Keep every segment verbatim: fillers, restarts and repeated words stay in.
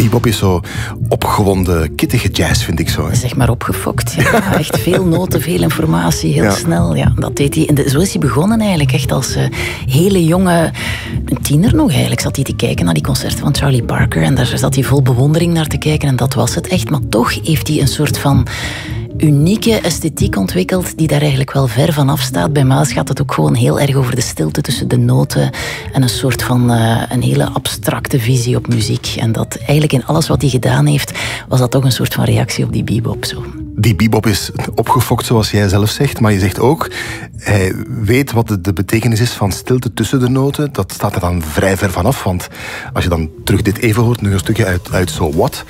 Bebop is zo opgewonden, kittige jazz, vind ik zo. Hè? Zeg maar opgefokt. Ja. Echt veel noten, veel informatie, heel ja. snel. Ja, dat deed hij. En de, zo is hij begonnen eigenlijk. Echt als uh, hele jonge, een tiener nog eigenlijk, zat hij te kijken naar die concerten van Charlie Parker. En daar zat hij vol bewondering naar te kijken. En dat was het echt. Maar toch heeft hij een soort van unieke esthetiek ontwikkeld die daar eigenlijk wel ver van afstaat. Bij Miles gaat het ook gewoon heel erg over de stilte tussen de noten en een soort van uh, een hele abstracte visie op muziek. En dat eigenlijk in alles wat hij gedaan heeft, was dat toch een soort van reactie op die bebop. Zo. Die bebop is opgefokt, zoals jij zelf zegt, maar je zegt ook, hij weet wat de, de betekenis is van stilte tussen de noten. Dat staat er dan vrij ver vanaf, want als je dan terug dit even hoort, nu een stukje uit, uit So What.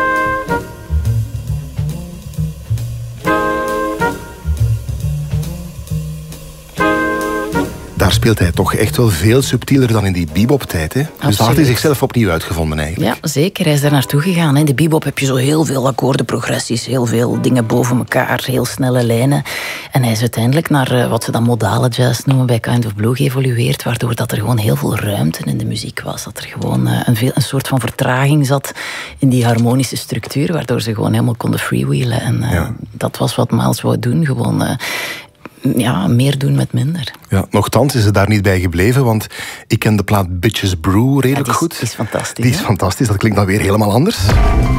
Daar speelt hij toch echt wel veel subtieler dan in die bebop-tijd. Hè? Dus daar had hij zichzelf opnieuw uitgevonden eigenlijk. Ja, zeker. Hij is daar naartoe gegaan. In de bebop heb je zo heel veel akkoordenprogressies, heel veel dingen boven elkaar, heel snelle lijnen. En hij is uiteindelijk naar uh, wat ze dan modale jazz noemen bij Kind of Blue geëvolueerd, waardoor dat er gewoon heel veel ruimte in de muziek was. Dat er gewoon uh, een, veel, een soort van vertraging zat in die harmonische structuur, waardoor ze gewoon helemaal konden freewheelen. En uh, ja. dat was wat Miles wou doen, gewoon... Uh, Ja, meer doen met minder. Ja, nochtans is het daar niet bij gebleven, want ik ken de plaat Bitches Brew redelijk ja, die is, goed. Die is fantastisch. Die is hè? fantastisch, dat klinkt dan weer helemaal anders.